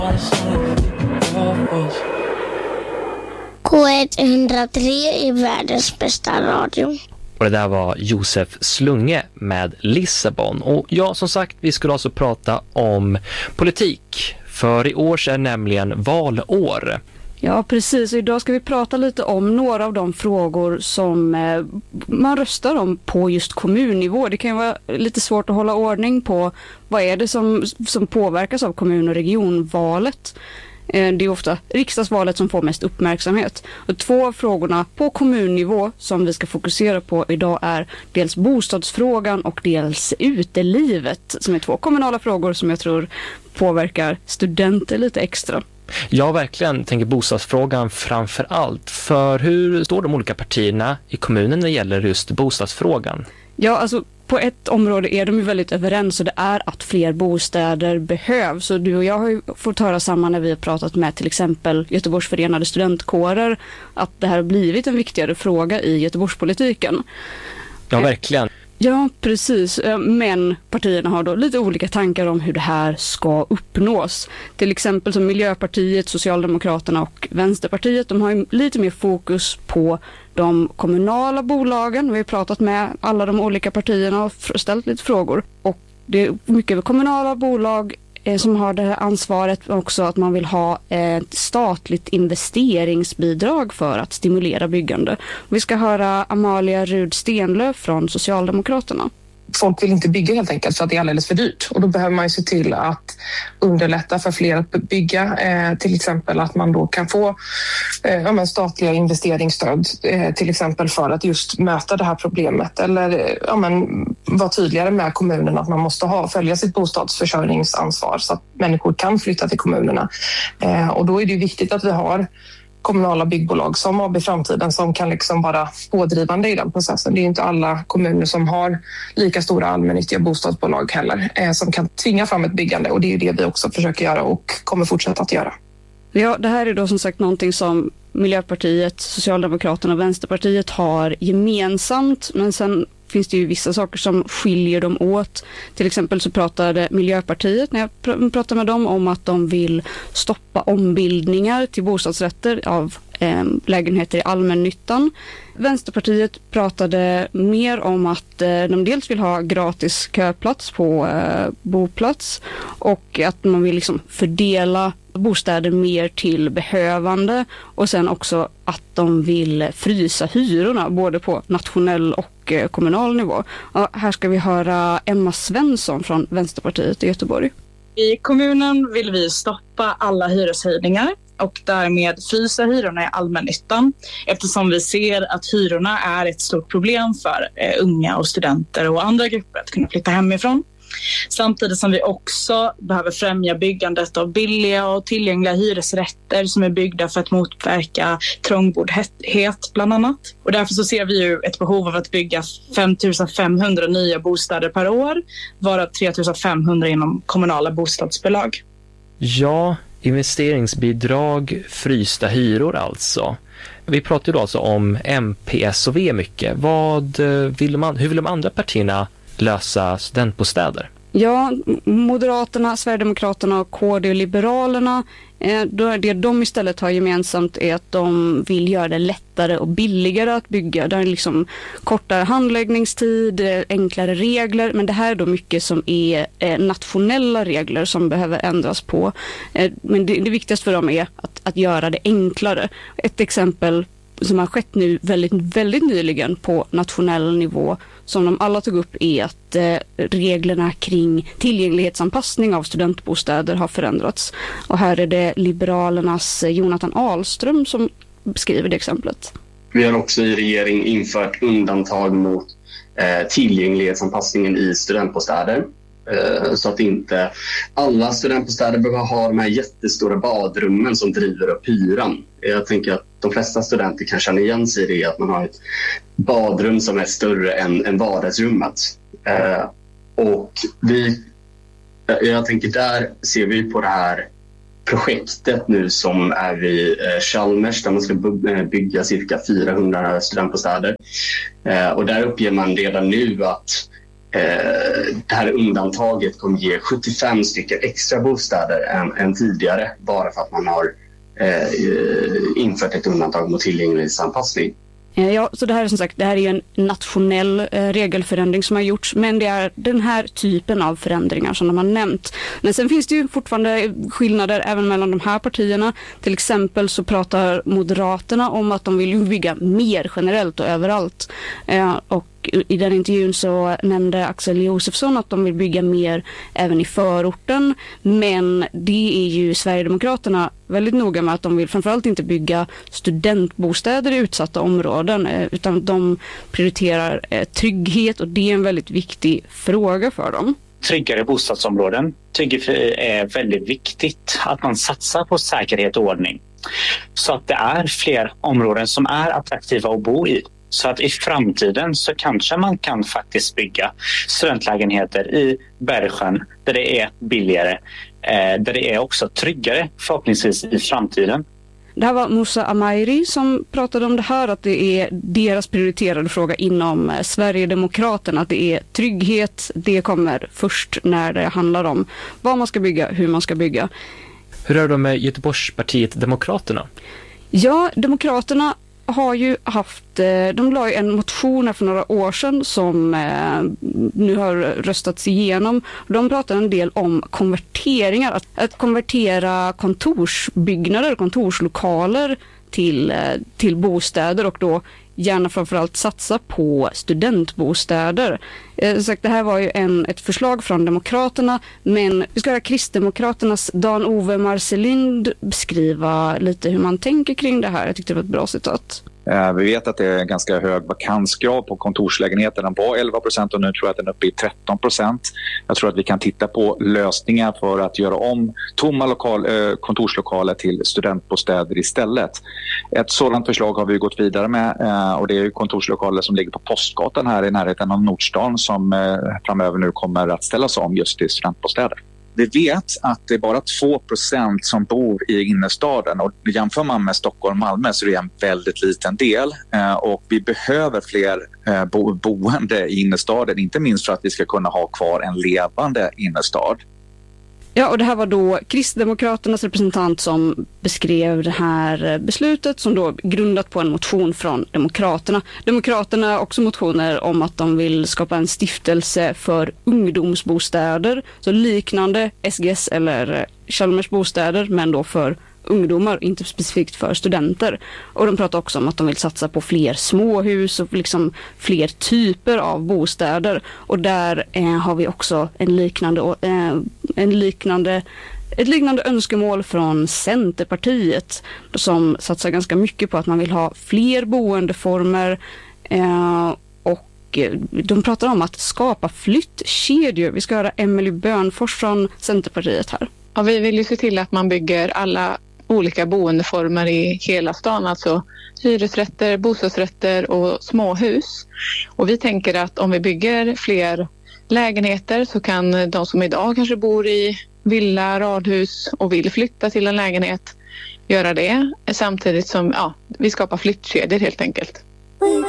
K103 är världens bästa radio. Och det där var Josef Slunge med Lissabon. Och ja, som sagt, vi skulle alltså prata om politik. För i år är nämligen valår. Ja, precis. Idag ska vi prata lite om några av de frågor som man röstar om på just kommunnivå. Det kan ju vara lite svårt att hålla ordning på vad är det som påverkas av kommun- och regionvalet. Det är ofta riksdagsvalet som får mest uppmärksamhet. Och 2 av frågorna på kommunnivå som vi ska fokusera på idag är dels bostadsfrågan och dels utelivet, som är 2 kommunala frågor som jag tror påverkar studenter lite extra. Jag verkligen tänker bostadsfrågan framför allt. För hur står de olika partierna i kommunen när det gäller just bostadsfrågan? Ja, alltså på ett område är de ju väldigt överens, och det är att fler bostäder behövs. Så du och jag har ju fått höra samma när vi har pratat med till exempel Göteborgs förenade studentkårer, att det här har blivit en viktigare fråga i Göteborgspolitiken. Ja, verkligen. Ja, precis. Men partierna har då lite olika tankar om hur det här ska uppnås. Till exempel som Miljöpartiet, Socialdemokraterna och Vänsterpartiet. De har ju lite mer fokus på de kommunala bolagen. Vi har pratat med alla de olika partierna och ställt lite frågor. Och det är mycket kommunala bolag som har det här ansvaret, också att man vill ha ett statligt investeringsbidrag för att stimulera byggande. Vi ska höra Amalia Rud-Stenlöf från Socialdemokraterna. Folk vill inte bygga helt enkelt för att det är alldeles för dyrt. Och då behöver man ju se till att underlätta för fler att bygga. Till exempel att man då kan få statliga investeringsstöd. Till exempel för att just möta det här problemet. Eller vara tydligare med kommunen att man måste följa sitt bostadsförsörjningsansvar så att människor kan flytta till kommunerna. Och då är det ju viktigt att vi har kommunala byggbolag som AB Framtiden som kan liksom vara pådrivande i den processen. Det är ju inte alla kommuner som har lika stora allmännyttiga bostadsbolag heller som kan tvinga fram ett byggande, och det är ju det vi också försöker göra och kommer fortsätta att göra. Ja, det här är då som sagt någonting som Miljöpartiet, Socialdemokraterna och Vänsterpartiet har gemensamt, men sen finns det ju vissa saker som skiljer dem åt. Till exempel så pratade Miljöpartiet, när jag pratade med dem, om att de vill stoppa ombildningar till bostadsrätter av lägenheter i allmännyttan. Vänsterpartiet pratade mer om att de dels vill ha gratis köplats på boplats, och att man vill liksom fördela bostäder mer till behövande, och sen också att de vill frysa hyrorna både på nationell och kommunal nivå. Och här ska vi höra Emma Svensson från Vänsterpartiet i Göteborg. I kommunen vill vi stoppa alla hyreshöjningar och därmed frysa hyrorna i allmännyttan, eftersom vi ser att hyrorna är ett stort problem för unga och studenter och andra grupper att kunna flytta hemifrån. Samtidigt som vi också behöver främja byggandet av billiga och tillgängliga hyresrätter som är byggda för att motverka trångboddhet bland annat. Och därför så ser vi ju ett behov av att bygga 5 500 nya bostäder per år, varav 3 500 inom kommunala bostadsbolag. Ja, investeringsbidrag, frysta hyror alltså. Vi pratar ju då alltså om MP, S och V mycket. Hur vill de andra partierna lösa studentbostäder? Ja, Moderaterna, Sverigedemokraterna och KD och Liberalerna, det de istället har gemensamt är att de vill göra det lättare och billigare att bygga. Det är liksom kortare handläggningstid, enklare regler, men det här är då mycket som är nationella regler som behöver ändras på. Men det viktigaste för dem är att göra det enklare. Ett exempel som har skett nu väldigt, väldigt nyligen på nationell nivå, som de alla tog upp, är att reglerna kring tillgänglighetsanpassning av studentbostäder har förändrats. Och här är det Liberalernas Jonathan Ahlström som beskriver det exemplet. Vi har också i regering infört undantag mot tillgänglighetsanpassningen i studentbostäder. Så att inte alla studentbostäder behöver ha de här jättestora badrummen som driver upp hyran. Jag tänker att de flesta studenter kan känna igen sig i det, att man har ett badrum som är större än vardagsrummet. Och jag tänker där ser vi på det här projektet nu som är vid Chalmers, där man ska bygga cirka 400 studentbostäder. Och där uppger man redan nu att det här undantaget kommer ge 75 stycken extra bostäder än tidigare, bara för att man har infört ett undantag mot tillgänglighetsanpassning. Ja, så det här är som sagt, det här är ju en nationell regelförändring som har gjorts, men det är den här typen av förändringar som de har nämnt. Men sen finns det ju fortfarande skillnader även mellan de här partierna. Till exempel så pratar Moderaterna om att de vill bygga mer generellt och överallt. Och i den intervjun så nämnde Axel Josefsson att de vill bygga mer även i förorten, men det är ju Sverigedemokraterna väldigt noga med att de vill framförallt inte bygga studentbostäder i utsatta områden, utan de prioriterar trygghet, och det är en väldigt viktig fråga för dem. Tryggare bostadsområden tycker vi är väldigt viktigt, att man satsar på säkerhet och ordning så att det är fler områden som är attraktiva att bo i. Så att i framtiden så kanske man kan faktiskt bygga studentlägenheter i Bergsjön där det är billigare, där det är också tryggare förhoppningsvis i framtiden. Det här var Moussa Amairi som pratade om det här, att det är deras prioriterade fråga inom Sverigedemokraterna, att det är trygghet, det kommer först när det handlar om vad man ska bygga, hur man ska bygga. Hur är det med Göteborgspartiet Demokraterna? Ja, Demokraterna har ju haft, de la ju en motion för några år sedan som nu har röstats igenom. De pratar en del om konverteringar, att konvertera kontorsbyggnader, kontorslokaler till bostäder, och då gärna framförallt satsa på studentbostäder. Det här var ju ett förslag från Demokraterna, men vi ska höra Kristdemokraternas Dan-Ove Marcelind beskriva lite hur man tänker kring det här. Jag tyckte det var ett bra citat. Vi vet att det är en ganska hög vakansgrad på kontorslägenheter. Den var 11% och nu tror jag att den är uppe i 13%. Jag tror att vi kan titta på lösningar för att göra om tomma kontorslokaler till studentbostäder istället. Ett sådant förslag har vi gått vidare med, och det är kontorslokaler som ligger på Postgatan här i närheten av Nordstan som framöver nu kommer att ställas om just till studentbostäder. Vi vet att det är bara 2% som bor i innerstaden, och jämför man med Stockholm och Malmö så är det en väldigt liten del, och vi behöver fler boende i innerstaden, inte minst för att vi ska kunna ha kvar en levande innerstad. Ja, och det här var då Kristdemokraternas representant som beskrev det här beslutet som då grundat på en motion från Demokraterna. Demokraterna har också motioner om att de vill skapa en stiftelse för ungdomsbostäder, så liknande SGS eller Chalmers bostäder, men då för ungdomar, inte specifikt för studenter. Och de pratar också om att de vill satsa på fler småhus och liksom fler typer av bostäder. Och där har vi också ett liknande önskemål från Centerpartiet som satsar ganska mycket på att man vill ha fler boendeformer, och de pratar om att skapa flyttkedjor. Vi ska höra Emily Bönfors från Centerpartiet här. Ja, vi vill ju se till att man bygger alla olika boendeformer i hela stan, alltså hyresrätter, bostadsrätter och småhus. Och vi tänker att om vi bygger fler lägenheter så kan de som idag kanske bor i villa, radhus och vill flytta till en lägenhet göra det, samtidigt som vi skapar flyttkedjor helt enkelt.